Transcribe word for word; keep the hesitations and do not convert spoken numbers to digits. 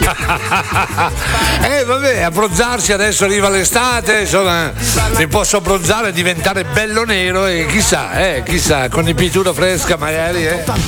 Eh vabbè, abbronzarsi, adesso arriva l'estate, insomma, mi posso abbronzare e diventare bello nero e chissà, eh, chissà, con il pituro fresca magari, eh.